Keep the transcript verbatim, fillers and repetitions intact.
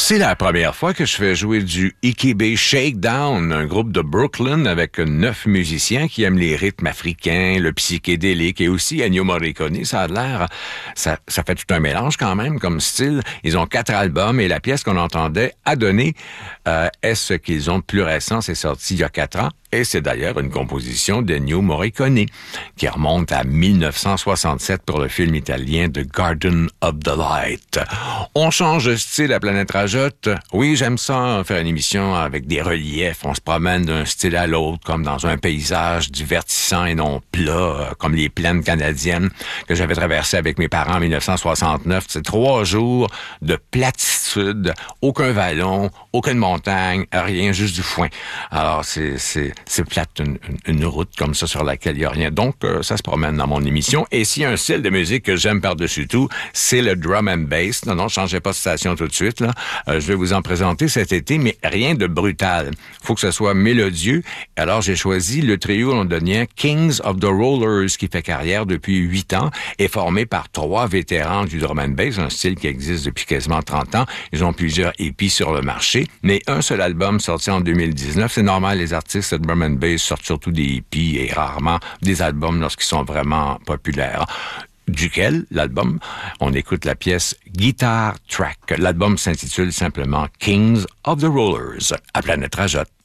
C'est la première fois que je fais jouer du Ikebe Shakedown, un groupe de Brooklyn avec neuf musiciens qui aiment les rythmes africains, le psychédélique et aussi Ennio Morricone. Ça a l'air, ça, ça fait tout un mélange quand même comme style. Ils ont quatre albums et la pièce qu'on entendait, Adonné, euh, est ce qu'ils ont de plus récent. C'est sorti il y a quatre ans. Et c'est d'ailleurs une composition d'Ennio Morricone qui remonte à dix-neuf cent soixante-sept pour le film italien The Garden of the Light. On change de style à Planète Rajotte. Oui, j'aime ça, faire une émission avec des reliefs. On se promène d'un style à l'autre, comme dans un paysage divertissant et non plat, comme les plaines canadiennes que j'avais traversées avec mes parents en dix-neuf cent soixante-neuf. C'est trois jours de platitude, aucun vallon, aucune montagne, rien, juste du foin. Alors, c'est, c'est, c'est plate, une, une route comme ça sur laquelle il n'y a rien. Donc, euh, ça se promène dans mon émission. Et s'il y a un style de musique que j'aime par-dessus tout, c'est le drum and bass. Non, non, ne changez pas de station tout de suite, là. Euh, je vais vous en présenter cet été, mais rien de brutal. Faut que ce soit mélodieux. Alors, j'ai choisi le trio londonien Kings of the Rollers, qui fait carrière depuis huit ans, et formé par trois vétérans du drum and bass, un style qui existe depuis quasiment trente ans. Ils ont plusieurs épis sur le marché, mais un seul album sorti en deux mille dix-neuf. C'est normal, les artistes de drum and bass sortent surtout des épis et rarement des albums lorsqu'ils sont vraiment populaires. Duquel, l'album, on écoute la pièce Guitar Track. L'album s'intitule simplement Kings of the Rollers, à Planète Rajotte.